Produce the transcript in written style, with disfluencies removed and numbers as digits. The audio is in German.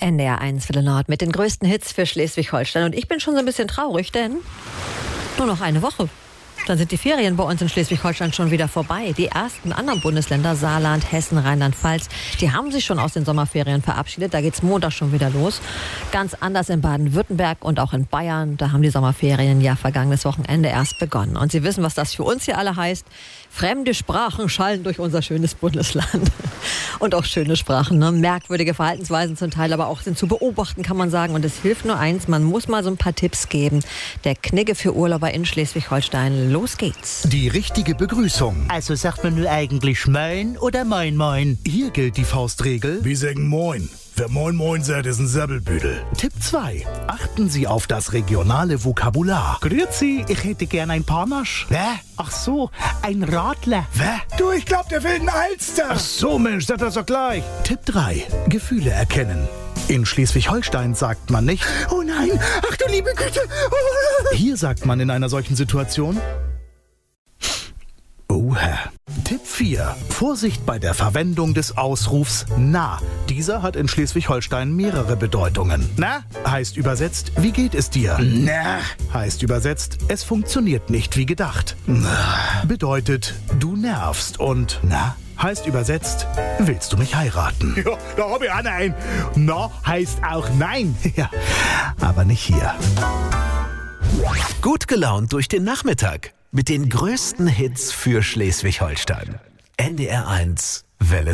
NDR1 Welle Nord mit den größten Hits für Schleswig-Holstein. Und ich bin schon so ein bisschen traurig, denn nur noch eine Woche. Dann sind die Ferien bei uns in Schleswig-Holstein schon wieder vorbei. Die ersten anderen Bundesländer, Saarland, Hessen, Rheinland-Pfalz, die haben sich schon aus den Sommerferien verabschiedet. Da geht's Montag schon wieder los. Ganz anders in Baden-Württemberg und auch in Bayern. Da haben die Sommerferien ja vergangenes Wochenende erst begonnen. Und Sie wissen, was das für uns hier alle heißt. Fremde Sprachen schallen durch unser schönes Bundesland. Und auch schöne Sprachen, ne? Merkwürdige Verhaltensweisen zum Teil, aber auch sind zu beobachten, kann man sagen. Und es hilft nur eins, man muss mal so ein paar Tipps geben. Der Knigge für Urlauber in Schleswig-Holstein. Los geht's. Die richtige Begrüßung. Also sagt man nur eigentlich Moin oder Moin Moin? Hier gilt die Faustregel. Wir sagen Moin. Wer Moin Moin sagt, ist ein Säbelbüdel. Tipp 2. Achten Sie auf das regionale Vokabular. Grüezi, ich hätte gern ein Panache. Ach so, ein Radler. Du, ich glaub, der will einen Alster. Ach so, Mensch, sag das doch gleich. Tipp 3. Gefühle erkennen. In Schleswig-Holstein sagt man nicht: Oh nein, ach du liebe Güte. Hier sagt man in einer solchen Situation: Oha. Tipp 4. Vorsicht bei der Verwendung des Ausrufs na. Dieser hat in Schleswig-Holstein mehrere Bedeutungen. Na heißt übersetzt, wie geht es dir? Na Heißt übersetzt, es funktioniert nicht wie gedacht. Bedeutet, du nervst. Und na heißt übersetzt, willst du mich heiraten? Ja, da hab ich auch einen. Na heißt auch nein. Ja, aber nicht hier. Gut gelaunt durch den Nachmittag mit den größten Hits für Schleswig-Holstein. NDR1 Welle